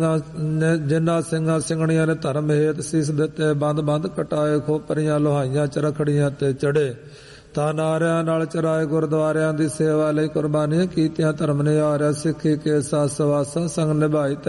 ਜਿਨ੍ਹਾਂ ਸਿੰਘਾਂ ਸਿੰਘਣੀਆਂ ਨੇ ਧਰਮ ਹੇਤ ਸੀਸ ਦਿੱਤੇ, ਬੰਦ ਕਟਾਏ, ਖੋਪਰੀਆਂ ਲੋਹਾਈਆਂ ਚਰਖੜੀਆਂ ਤੇ ਚੜੇ, ਤਾਂ ਨਾਰਿਆਂ ਨਾਲ ਚਰਾਏ, ਗੁਰਦੁਆਰਿਆਂ ਦੀ ਸੇਵਾ ਲਈ ਕੁਰਬਾਨੀਆਂ ਕੀਤੀਆਂ, ਧਰਮ ਨਿਹਾਰਿਆ, ਸਿੱਖੀ ਕੇ ਸਾਥ ਸਵਾਸਾਂ ਸੰਗ ਨਿਭਾਈ।